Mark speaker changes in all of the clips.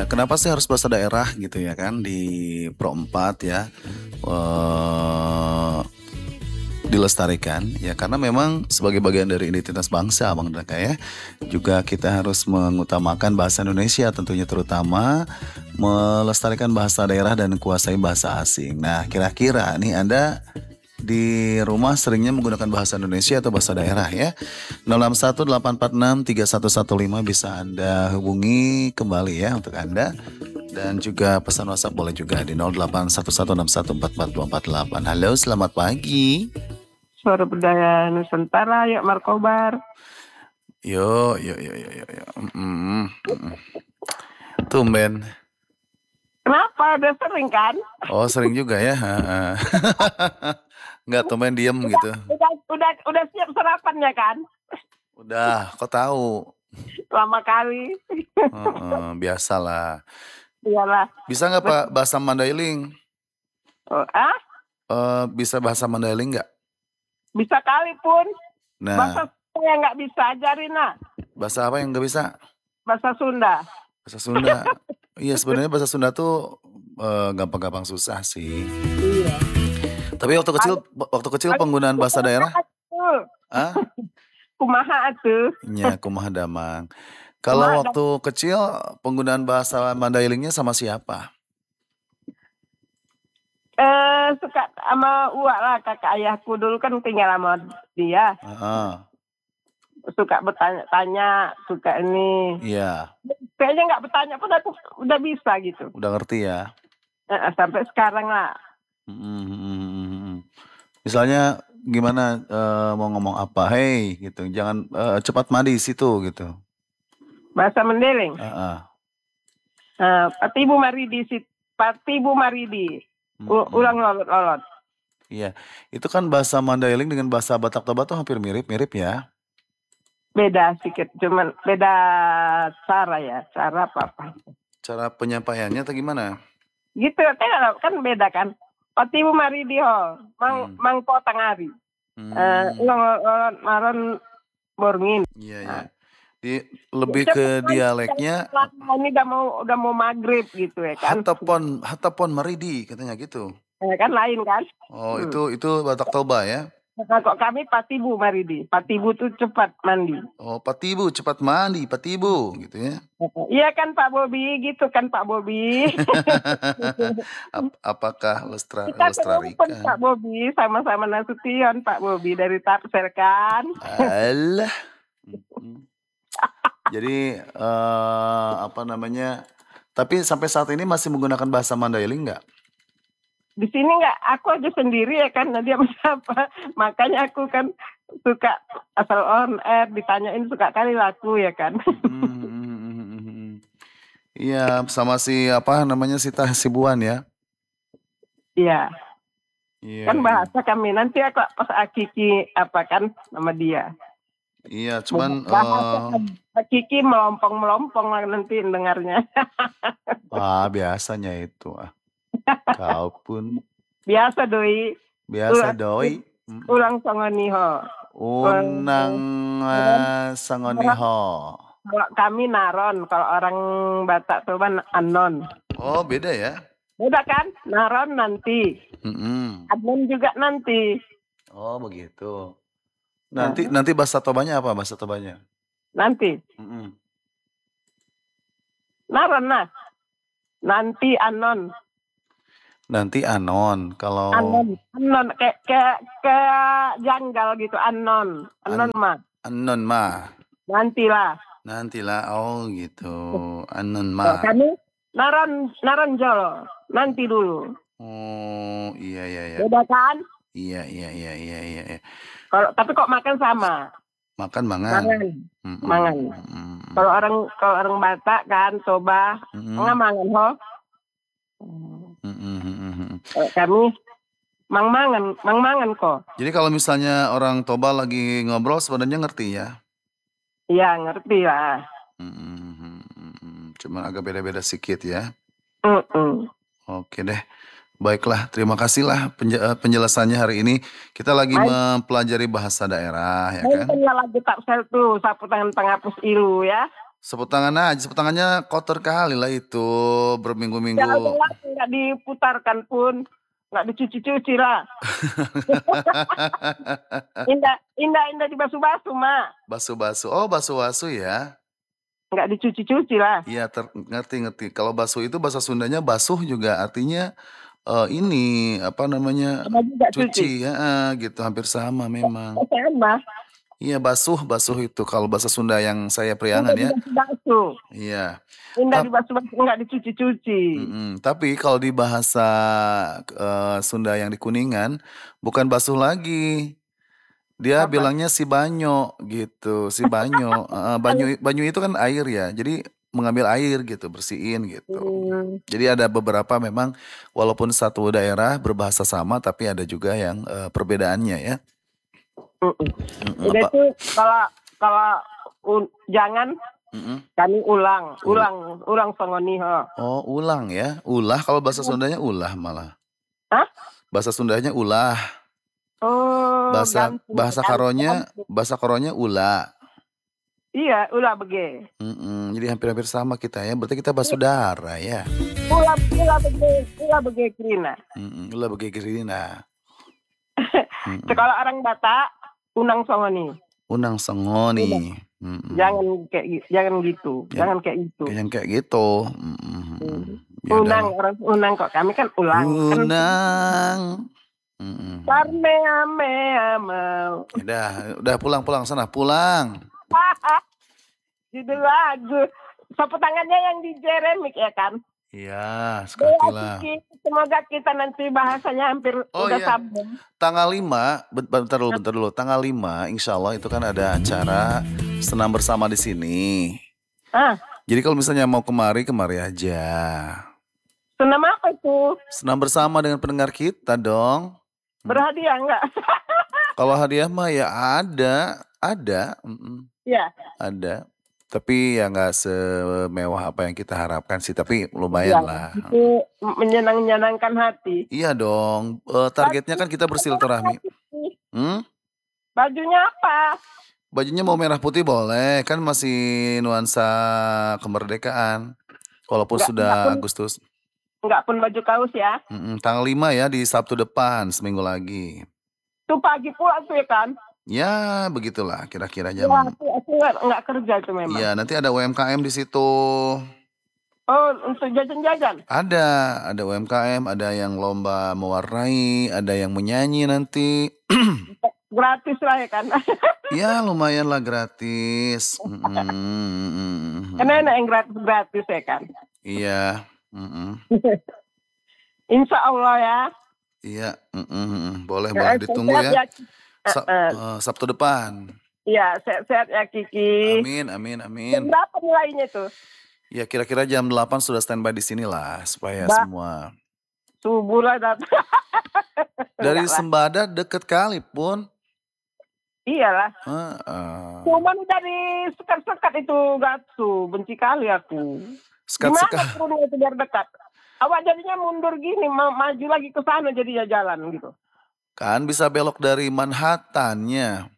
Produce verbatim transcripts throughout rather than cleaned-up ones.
Speaker 1: kenapa sih harus bahasa daerah gitu ya kan di Pro empat ya, eee, dilestarikan ya karena memang sebagai bagian dari identitas bangsa Bang Raka ya. Juga kita harus mengutamakan bahasa Indonesia tentunya terutama melestarikan bahasa daerah dan kuasai bahasa asing. Nah kira-kira nih Anda di rumah seringnya menggunakan bahasa Indonesia atau bahasa daerah ya? nol enam satu delapan empat enam tiga satu satu lima bisa Anda hubungi kembali ya untuk Anda. Dan juga pesan WhatsApp boleh juga di nol delapan satu satu enam satu empat empat dua empat delapan. Halo, selamat pagi.
Speaker 2: Suara Budaya Nusantara, yuk Markobar.
Speaker 1: Yo, yo, yo, yo, yo, yo. Mm, mm. Tumben.
Speaker 2: Kenapa? Udah sering kan?
Speaker 1: Oh, sering juga ya. Nggak tumben diem
Speaker 2: Udah,
Speaker 1: gitu.
Speaker 2: udah, udah, udah siap sarapannya kan?
Speaker 1: Udah, kok tahu?
Speaker 2: Lama kali.
Speaker 1: Heeh, biasalah.
Speaker 2: Iyalah.
Speaker 1: Bisa nggak Pak bahasa Mandailing?
Speaker 2: Oh, ah?
Speaker 1: Eh, bisa bahasa Mandailing nggak?
Speaker 2: Bisa kali pun.
Speaker 1: Nah,
Speaker 2: Bahasa saya nggak bisa ajarin nah.
Speaker 1: bahasa apa yang nggak bisa?
Speaker 2: Bahasa Sunda.
Speaker 1: Bahasa Sunda. Iya sebenarnya bahasa Sunda tuh eh, gampang-gampang susah sih.
Speaker 2: Iya.
Speaker 1: Tapi waktu kecil, waktu kecil penggunaan bahasa daerah, ah,
Speaker 2: Kumaha atuh.
Speaker 1: nya kumaha damang. Kalau
Speaker 2: Kumaha
Speaker 1: waktu kecil penggunaan bahasa Mandailingnya sama siapa?
Speaker 2: Eh, suka sama uak lah, kakak ayahku dulu kan tinggal sama dia.
Speaker 1: Heeh.
Speaker 2: Suka bertanya-tanya, suka ini.
Speaker 1: Iya.
Speaker 2: Kayaknya nggak bertanya pun aku udah bisa gitu.
Speaker 1: Udah ngerti ya?
Speaker 2: Eh, sampai sekarang lah.
Speaker 1: Mm-mm. Misalnya gimana eh, mau ngomong apa, hey gitu, jangan eh, cepat mandi situ gitu.
Speaker 2: Bahasa Mendeling.
Speaker 1: Heeh.
Speaker 2: Uh, Patibu Maridi, si- Patibu Maridi. U-
Speaker 1: Mm-mm.
Speaker 2: ulang lolot-lolot.
Speaker 1: Iya, itu kan bahasa Mandailing dengan bahasa Batak Toba tuh hampir mirip-mirip ya.
Speaker 2: Beda sedikit, cuman beda cara ya, cara apa-apa.
Speaker 1: Cara penyampaiannya atau gimana?
Speaker 2: Gitu, kan kan beda kan. Patibu Maridi ho, mang
Speaker 1: Hmm.
Speaker 2: mangko tangari.
Speaker 1: Hmm.
Speaker 2: Uh, ulang lolot maron borngin.
Speaker 1: Iya,
Speaker 2: Nah.
Speaker 1: iya. Di, lebih ke dialeknya
Speaker 2: Ini udah mau udah mau maghrib gitu ya kan.
Speaker 1: Hatapon, Hatapon Maridi katanya gitu.
Speaker 2: Eh, kan lain kan.
Speaker 1: Oh,
Speaker 2: Hmm.
Speaker 1: itu itu Batak Toba ya.
Speaker 2: Nah, kok kami Patibu Maridi. Patibu tuh cepat mandi.
Speaker 1: Oh, Patibu cepat mandi, Patibu gitu ya.
Speaker 2: Iya kan Pak Bobi, gitu kan Pak Bobi.
Speaker 1: Ap- apakah lestra,
Speaker 2: Kita
Speaker 1: lestarikan?
Speaker 2: ketemu Pak Bobi, sama-sama Nasution Pak Bobi dari Tapsel kan.
Speaker 1: Alah. Mm-mm. Jadi eh, apa namanya? Tapi sampai saat ini masih menggunakan bahasa Mandailing nggak?
Speaker 2: Di sini nggak, aku aja sendiri ya kan, Nadia siapa. Makanya aku kan suka asal on air ditanyain suka kali laku ya kan.
Speaker 1: Iya, sama si apa namanya si Hasibuan ya.
Speaker 2: Iya.
Speaker 1: Iya.
Speaker 2: Kan bahasa kami nanti aku pas Akiki apa kan nama dia.
Speaker 1: Iya, cuman
Speaker 2: bahasa
Speaker 1: uh,
Speaker 2: Kiki melompong-melompong lah nanti dengarnya.
Speaker 1: ah biasanya itu ah. Kau pun
Speaker 2: Biasa doi.
Speaker 1: biasa
Speaker 2: Ulang-
Speaker 1: doi.
Speaker 2: Ulang songoniho.
Speaker 1: Unang uh, sangoniho.
Speaker 2: Kalau kami naron, kalau orang Batak Toba anon.
Speaker 1: Oh, beda ya?
Speaker 2: Beda kan? Naron nanti.
Speaker 1: Mm-mm.
Speaker 2: Anon juga nanti.
Speaker 1: Oh, begitu. Nanti nanti bahasa Tobanya apa bahasa Tobanya?
Speaker 2: Nanti.
Speaker 1: Mm-mm.
Speaker 2: Naron nah. Nanti anon.
Speaker 1: Nanti anon kalau
Speaker 2: Anon, anon kayak kayak kayak janggal gitu anon. Anon
Speaker 1: An-
Speaker 2: mah.
Speaker 1: anon mah.
Speaker 2: Nantilah.
Speaker 1: Nantilah, oh gitu. Anon
Speaker 2: Kalau
Speaker 1: mah.
Speaker 2: kami naron naron jolo. Nanti dulu.
Speaker 1: Oh, iya iya iya.
Speaker 2: Beda kan?
Speaker 1: Iya iya iya iya iya. iya.
Speaker 2: Kalau tapi kok makan sama.
Speaker 1: Makan mangan.
Speaker 2: Mangan.
Speaker 1: Mm-mm.
Speaker 2: Mangan.
Speaker 1: Mm-mm.
Speaker 2: Kalau orang kalau orang Batak kan Toba
Speaker 1: Mm-mm.
Speaker 2: nggak mangan ho.
Speaker 1: Mm-mm.
Speaker 2: Kalau kami mang mangan, mang mangan kok.
Speaker 1: Jadi kalau misalnya orang Toba lagi ngobrol sebenarnya ngerti ya?
Speaker 2: Iya ngerti lah.
Speaker 1: Mm-mm. Cuma agak beda-beda sedikit ya.
Speaker 2: Mm-mm.
Speaker 1: Oke deh. Baiklah, terima kasihlah penje- eh, penjelasannya hari ini. Kita lagi
Speaker 2: Baik.
Speaker 1: mempelajari bahasa daerah ya kan?
Speaker 2: Mungkin lagu Tapsel tuh sapu tangan penghapus ilu ya.
Speaker 1: Sapu tangan aja, sapu tangannya kotor kali lah itu,
Speaker 2: Ya
Speaker 1: berminggu-minggu.
Speaker 2: udahlah nggak diputarkan pun, nggak dicuci-cuci lah. Indah indah indah dibasuh-basuh, Mak.
Speaker 1: Basuh-basuh, oh basuh-basuh ya?
Speaker 2: Nggak dicuci-cuci lah.
Speaker 1: Iya ter ngerti ngerti. Kalau basuh itu bahasa Sundanya basuh juga artinya, eee, ini, apa namanya,
Speaker 2: Sama juga cuci.
Speaker 1: cuci heeh, gitu, hampir sama memang.
Speaker 2: Oh, sama.
Speaker 1: Iya basuh basuh itu kalau bahasa Sunda yang saya Priangan
Speaker 2: Indah
Speaker 1: ya.
Speaker 2: dibasuh-basuh.
Speaker 1: Iya.
Speaker 2: Indah
Speaker 1: Tap
Speaker 2: dibasuh-basuh, nggak dicuci-cuci.
Speaker 1: mhm, tapi kalau di bahasa, eee, Sunda yang di Kuningan, bukan basuh lagi. Dia
Speaker 2: Apa?
Speaker 1: bilangnya si banyo gitu, si banyo, heeh, banyo banyo itu kan air ya, jadi mengambil air gitu, bersihin gitu.
Speaker 2: Hmm,
Speaker 1: Jadi ada beberapa memang walaupun satu daerah berbahasa sama, tapi ada juga yang, eee, perbedaannya ya.
Speaker 2: mhm.
Speaker 1: Mhm,
Speaker 2: Udah
Speaker 1: apa
Speaker 2: itu kalau kalau un jangan
Speaker 1: mhm,
Speaker 2: kami ulang
Speaker 1: ul
Speaker 2: ulang ulang songoni ho.
Speaker 1: oh ulang ya? Ulah kalau bahasa Sundanya ulah malah.
Speaker 2: Hah?
Speaker 1: Bahasa Sundanya ulah,
Speaker 2: Oh,
Speaker 1: bahasa
Speaker 2: ganti
Speaker 1: bahasa
Speaker 2: ganti
Speaker 1: Karonya
Speaker 2: ganti.
Speaker 1: bahasa Karonya ula.
Speaker 2: Iya, ulah bege.
Speaker 1: Mhm, jadi hampir-hampir sama kita ya, berarti kita bersaudara ya?
Speaker 2: Ulah ulah bege ulah bege Krina.
Speaker 1: Mhm, ulah bege Gerina. Mhm.
Speaker 2: Sekolah orang Batak, unang songoni.
Speaker 1: Unang Sangoni,
Speaker 2: Udah,
Speaker 1: mhm.
Speaker 2: jangan kayak gi jangan gitu,
Speaker 1: Jan
Speaker 2: jangan kayak gitu.
Speaker 1: yang kayak gitu, mhm mhm.
Speaker 2: Hmm.
Speaker 1: Ya
Speaker 2: Unang,
Speaker 1: udahlah.
Speaker 2: orang unang kok, kami kan ulang. Kan
Speaker 1: Unang, mhm mhm.
Speaker 2: Karmeameamau.
Speaker 1: Ya udah udah pulang pulang sana, pulang.
Speaker 2: Judul lagu. Sapu tangannya yang di Jeremik ya kan?
Speaker 1: Iya,
Speaker 2: Doa
Speaker 1: sepertilah.
Speaker 2: Kiki, semoga kita nanti bahasanya hampir
Speaker 1: Oh
Speaker 2: udah
Speaker 1: iya,
Speaker 2: sambung.
Speaker 1: tanggal lima, ben bentar dulu bentar dulu, tanggal lima insyaallah itu kan ada acara senam bersama di sini.
Speaker 2: Ah,
Speaker 1: Jadi kalau misalnya mau kemari, kemari aja.
Speaker 2: senam apa itu?
Speaker 1: Senam bersama dengan pendengar kita dong. Mhm.
Speaker 2: Berhadiah enggak?
Speaker 1: Kalau hadiah mah ya ada, ada, mhm,
Speaker 2: Ya,
Speaker 1: ada. Tapi ya nggak semewah apa yang kita harapkan sih, tapi
Speaker 2: ya.
Speaker 1: lumayan lah,
Speaker 2: Itu
Speaker 1: heeh.
Speaker 2: menyenang-nyenangkan hati.
Speaker 1: Iya dong, eee, targetnya
Speaker 2: Baju
Speaker 1: kan kita
Speaker 2: apa,
Speaker 1: bersilaturahmi.
Speaker 2: Kiki?
Speaker 1: Hmm?
Speaker 2: Bajunya apa?
Speaker 1: Bajunya mau merah putih boleh, kan masih nuansa kemerdekaan, walaupun
Speaker 2: Enggak enggak
Speaker 1: sudah
Speaker 2: pun
Speaker 1: Agustus.
Speaker 2: enggak pun baju kaos ya.
Speaker 1: Mhm, tanggal lima ya di Sabtu depan, seminggu lagi.
Speaker 2: Itu pagi pula tuh ya kan?
Speaker 1: Ya begitulah kira-kira
Speaker 2: Ya,
Speaker 1: jam
Speaker 2: aku, aku enggak, enggak kerja itu memang.
Speaker 1: iya nanti ada U M K M di situ.
Speaker 2: Oh, untuk jajan-jajan?
Speaker 1: Ada, ada U M K M, ada yang lomba mewarnai, ada yang menyanyi nanti.
Speaker 2: Gratis lah ya kan?
Speaker 1: Ya lumayanlah gratis, mhm mhm
Speaker 2: Kan
Speaker 1: mhm.
Speaker 2: enak yang gratis-gratis ya kan?
Speaker 1: Iya, mhm,
Speaker 2: Insya Allah ya.
Speaker 1: iya, mhm mhm, boleh boleh
Speaker 2: Heeh,
Speaker 1: ditunggu
Speaker 2: sehat
Speaker 1: ya,
Speaker 2: ya.
Speaker 1: Sa
Speaker 2: Heeh.
Speaker 1: eee, Sabtu depan.
Speaker 2: Iya, sehat-sehat ya Kiki.
Speaker 1: Amin amin
Speaker 2: Jam
Speaker 1: amin.
Speaker 2: berapa nilainya tuh?
Speaker 1: Ya kira-kira jam delapan sudah standby di sinilah supaya
Speaker 2: Mbak,
Speaker 1: semua
Speaker 2: subuh lah datang.
Speaker 1: dari
Speaker 2: Enggak lah.
Speaker 1: Sembada deket kali Pun,
Speaker 2: Iyalah.
Speaker 1: heeh.
Speaker 2: Cuman dari sekat-sekat itu Gatsu. Benci kali aku.
Speaker 1: Sekat-sekat
Speaker 2: Gimana turunnya itu biar dekat? Awak jadinya mundur gini, ma- maju lagi ke sana jadi ya jalan gitu.
Speaker 1: kan bisa belok dari Manhattan-nya.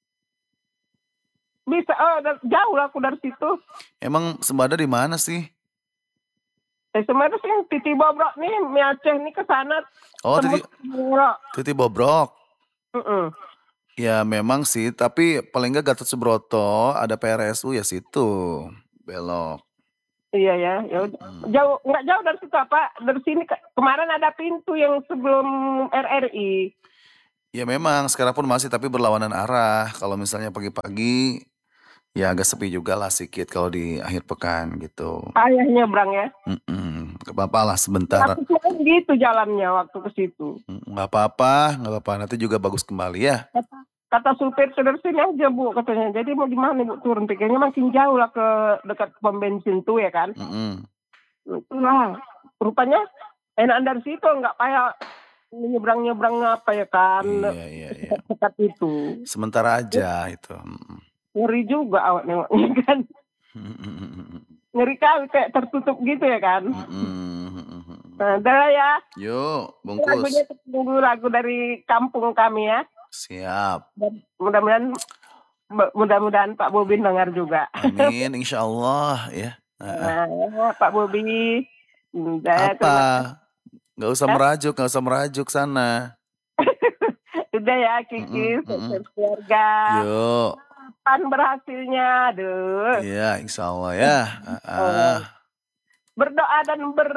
Speaker 2: Bisa, oh da- jauh lah aku dari situ.
Speaker 1: Emang Sembada di mana sih?
Speaker 2: Eh, sebenarnya sih Titi Bobrok nih, Mi Aceh nih ke sana
Speaker 1: Oh
Speaker 2: tembus
Speaker 1: Titi
Speaker 2: Bobrok.
Speaker 1: Titi Bobrok.
Speaker 2: Heeh.
Speaker 1: Ya memang sih, tapi paling enggak Gatot Subroto ada P R S U ya situ, belok.
Speaker 2: Iya ya, ya udah.
Speaker 1: Mhm.
Speaker 2: Jauh nggak jauh dari situ apa? Dari sini ke- kemarin ada pintu yang sebelum R R I.
Speaker 1: Ya memang sekarang pun masih tapi berlawanan arah. Kalau misalnya pagi-pagi ya agak sepi juga lah sedikit kalau di akhir pekan gitu.
Speaker 2: Ayah nyebrang ya.
Speaker 1: Mhm, nggak apa-apalah
Speaker 2: Ya,
Speaker 1: sebentar.
Speaker 2: aku kirain gitu jalannya waktu ke situ.
Speaker 1: Mhm, nggak apa-apa, nggak apa-apa nanti juga bagus kembali ya.
Speaker 2: Kata, kata supir sudah sini aja bu katanya. Jadi mau gimana bu turun? Pikirnya makin jauh lah ke dekat pom bensin tuh ya kan.
Speaker 1: Mhm.
Speaker 2: Itulah. Rupanya enak dari situ nggak payah nyebrang-nyebrang apa ya kan.
Speaker 1: Iya iya iya.
Speaker 2: Dekat itu.
Speaker 1: Sementara aja itu, mhm.
Speaker 2: Ngeri juga awak nengoknya kan. Ngeri kali kayak tertutup gitu ya kan.
Speaker 1: Mhm mhm mhm.
Speaker 2: Nah, udah lah ya.
Speaker 1: Yuk,
Speaker 2: Lagunya
Speaker 1: bungkus.
Speaker 2: tunggu lagu dari kampung kami ya.
Speaker 1: Siap.
Speaker 2: Dan mudah-mudahan Mu- Mudah-mudahan Pak Bobi dengar juga.
Speaker 1: Amin, insya Allah ya. Heeh.
Speaker 2: Nah, Pak Bobi, udah
Speaker 1: Apa?
Speaker 2: terima kasih.
Speaker 1: Nggak usah
Speaker 2: Hah?
Speaker 1: merajuk, nggak usah merajuk sana.
Speaker 2: Udah ya
Speaker 1: Mm-mm,
Speaker 2: Kiki,
Speaker 1: mm-mm.
Speaker 2: sukses keluarga.
Speaker 1: Yuk,
Speaker 2: Kapan berhasilnya? Aduh.
Speaker 1: iya, insya Allah ya.
Speaker 2: Eh,
Speaker 1: Heeh.
Speaker 2: berdoa dan ber,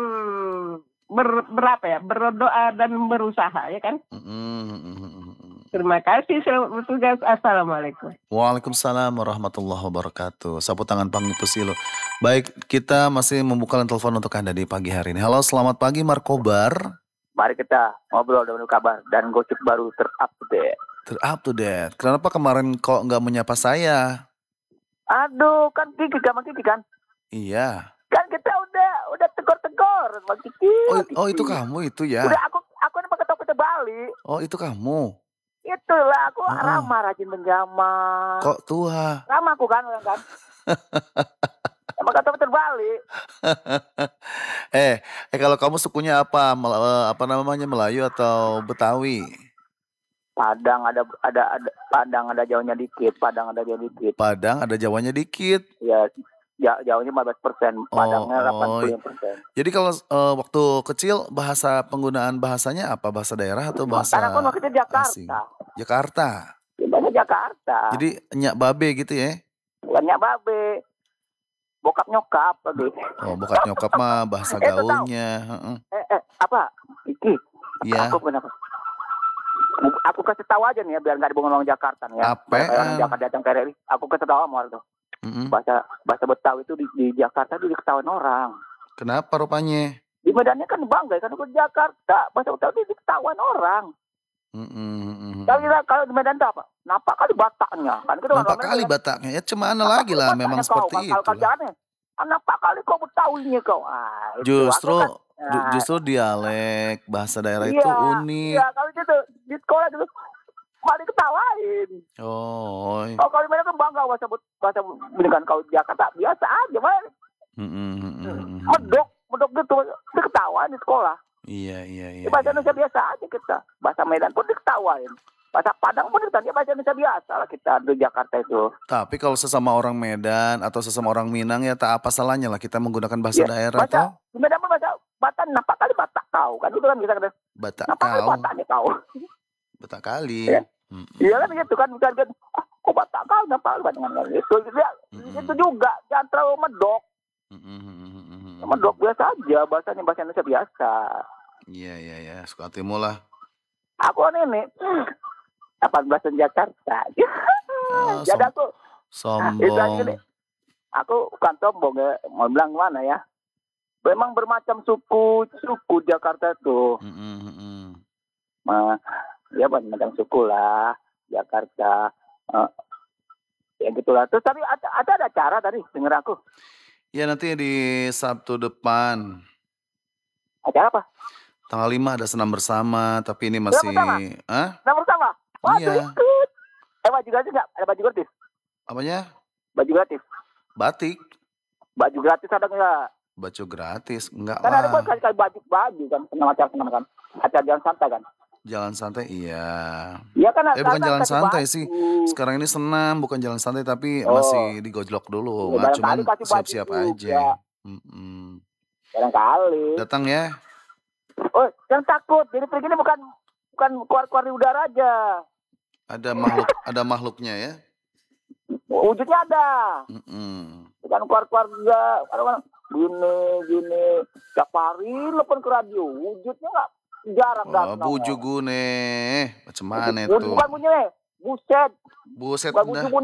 Speaker 2: ber berapa ya? Berdoa dan berusaha ya kan?
Speaker 1: Mm-mm, mm-mm, mm-mm.
Speaker 2: Terima kasih selamat bertugas. Assalamualaikum.
Speaker 1: Waalaikumsalam warahmatullahi wabarakatuh. Sapu tangan Pangi Pusilo. Baik, kita masih membuka line telepon untuk Anda di pagi hari ini. Halo, selamat pagi Markobar.
Speaker 3: Mari kita ngobrol dan kabar dan gosip baru terupdate.
Speaker 1: Ter-up to date. Kenapa kemarin kok nggak menyapa saya?
Speaker 3: Aduh, kan Kiki sama Kiki kan?
Speaker 1: Iya.
Speaker 3: Kan kita udah udah tegor-tegor sama Kiki.
Speaker 1: Oh,
Speaker 3: Kiki.
Speaker 1: oh itu kamu itu ya.
Speaker 3: Udah aku aku udah pakai topik Bali.
Speaker 1: Oh itu kamu.
Speaker 3: Itulah aku
Speaker 1: Oh, oh.
Speaker 3: ramah rajin menjamah.
Speaker 1: Kok tua?
Speaker 3: Ramah aku kan orang kan. Pakai topik Bali.
Speaker 1: eh, eh kalau kamu sukunya apa? Mel- eh, apa namanya Melayu atau Betawi?
Speaker 3: Padang ada ada ada Padang ada jauhnya dikit, Padang ada jauh dikit.
Speaker 1: Padang ada Jawanya dikit.
Speaker 3: Ya, ja- jauhnya lima belas persen, Padangnya
Speaker 1: Oh,
Speaker 3: delapan
Speaker 1: oh.
Speaker 3: puluh persen.
Speaker 1: Jadi kalau eh, waktu kecil bahasa penggunaan bahasanya apa? Bahasa daerah atau bahasa
Speaker 3: Karena aku waktu itu Jakarta.
Speaker 1: asing? Jakarta.
Speaker 3: Banyak Jakarta.
Speaker 1: Jadi nyak babe gitu ya?
Speaker 3: Bukannya babe. Bokap nyokap lagi.
Speaker 1: Oh, bokap nyokap mah bahasa
Speaker 3: Eh, itu tahu.
Speaker 1: gaulnya. Heeh.
Speaker 3: Eh, eh, apa? Iki.
Speaker 1: Iya.
Speaker 3: Aku kenapa? Aku kasih tahu aja nih ya biar nggak dibohong orang Jakarta nih ya.
Speaker 1: Apaan?
Speaker 3: Biar kayak orang Jakarta datang ke R R I. Aku kasih tahu sama orang tuh.
Speaker 1: Mm-mm.
Speaker 3: Bahasa bahasa Betawi itu di, di Jakarta itu diketahuin orang.
Speaker 1: Kenapa rupanya?
Speaker 3: Di Medannya kan bangga kan aku di Jakarta. Bahasa Betawi itu diketahuin orang.
Speaker 1: Mm-mm.
Speaker 3: Kalau kita kalau di Medan itu apa? Nampak kali Bataknya. Kan kita
Speaker 1: Nampak
Speaker 3: orang
Speaker 1: kali
Speaker 3: Medan,
Speaker 1: Bataknya. Ya cemana
Speaker 3: nampak
Speaker 1: lagi
Speaker 3: kali
Speaker 1: lah,
Speaker 3: Bataknya
Speaker 1: memang
Speaker 3: kau.
Speaker 1: seperti
Speaker 3: Kalau
Speaker 1: itu lah.
Speaker 3: kerjaannya, ah, nampak kali kau Betawinya kau. Ah, itu.
Speaker 1: Justru
Speaker 3: Aku kan-
Speaker 1: ju-
Speaker 3: Nah,
Speaker 1: justru dialek bahasa daerah
Speaker 3: iya,
Speaker 1: itu unik.
Speaker 3: Iya, kalau gitu di sekolah dulu malah diketawain.
Speaker 1: Oh.
Speaker 3: Oh, kalau mereka kan bangga bahasa bahasa dengan kau di Jakarta biasa aja, man.
Speaker 1: Mm-mm.
Speaker 3: Medok, medok gitu diketawain di sekolah.
Speaker 1: Iya, iya, iya.
Speaker 3: Di bahasa
Speaker 1: iya.
Speaker 3: Indonesia biasa aja kita. Bahasa Medan pun diketawain. Bahasa Padang pun diketawain. Bahasa Indonesia biasa lah kita di Jakarta itu.
Speaker 1: Tapi kalau sesama orang Medan atau sesama orang Minang ya tak apa salahnya lah kita menggunakan bahasa
Speaker 3: Iya,
Speaker 1: daerah
Speaker 3: bahasa-
Speaker 1: toh.
Speaker 3: Di Medan pun bahasa Batak, nampak kali Batak kau. Kan itu kan bisa kata,
Speaker 1: Batak
Speaker 3: nampak kali
Speaker 1: kau,
Speaker 3: Bataknya kau.
Speaker 1: Batak kali.
Speaker 3: Iya.
Speaker 1: Mm-mm.
Speaker 3: Iya kan gitu kan. Bukan kan, ah, kok Batak kau, nampak kali Batak kau. Itu, itu,
Speaker 1: Mm-mm.
Speaker 3: itu juga. Jangan terlalu medok.
Speaker 1: Mm-mm.
Speaker 3: Medok biasa aja. Bahasanya bahasa Indonesia biasa.
Speaker 1: Iya, iya, iya. Suka hatimu lah.
Speaker 3: Aku ini delapan belas tahun Jakarta.
Speaker 1: Ah,
Speaker 3: Jadi
Speaker 1: som-
Speaker 3: aku itu aja
Speaker 1: sombong.
Speaker 3: nih. Aku bukan sombong ya, mau bilang mana ya. Memang bermacam suku suku Jakarta tuh.
Speaker 1: Mm-mm, mm-mm.
Speaker 3: Nah, ya macam suku lah Jakarta. Eh, ya gitulah. Terus tadi ada, ada ada acara tadi denger aku.
Speaker 1: Ya nanti di Sabtu depan
Speaker 3: Acara apa?
Speaker 1: tanggal lima ada senam bersama, tapi ini masih
Speaker 3: bersama?
Speaker 1: ah?
Speaker 3: Nama bersama. Waduh,
Speaker 1: Iya.
Speaker 3: ikut. Eh baju gratis nggak? Ada baju gratis?
Speaker 1: Apanya?
Speaker 3: Baju gratis.
Speaker 1: Batik.
Speaker 3: Baju gratis ada nggak?
Speaker 1: Baju gratis. Enggak
Speaker 3: Kan ada pun
Speaker 1: lah.
Speaker 3: kali-kali baju baju kan, senam acara senam kan. Acara jalan santai kan.
Speaker 1: Jalan santai iya.
Speaker 3: Iya kan.
Speaker 1: Eh bukan
Speaker 3: kan
Speaker 1: jalan
Speaker 3: kasih
Speaker 1: santai
Speaker 3: baju.
Speaker 1: sih. Sekarang ini senam bukan jalan santai tapi
Speaker 3: Oh.
Speaker 1: masih digojlok dulu.
Speaker 3: Ya,
Speaker 1: Nggak cuman
Speaker 3: barangkali kasih baju
Speaker 1: siap-siap
Speaker 3: juga.
Speaker 1: aja. Mm-mm.
Speaker 3: Barangkali.
Speaker 1: Datang ya.
Speaker 3: Oh, jangan takut. Jadi pergi ini bukan bukan keluar-keluar di udara aja.
Speaker 1: Ada makhluk ada makhluknya ya.
Speaker 3: Wujudnya ada.
Speaker 1: Mm-mm.
Speaker 3: Bukan keluar-keluar juga. Orang-orang gini gini. Tiap hari telepon ke radio. Wujudnya nggak jarang
Speaker 1: Oh,
Speaker 3: datang.
Speaker 1: buju gune. Macam mana
Speaker 3: Bukan
Speaker 1: tuh?
Speaker 3: bukan bunyi. Buset.
Speaker 1: Buset
Speaker 3: Bukan
Speaker 1: dah.
Speaker 3: buju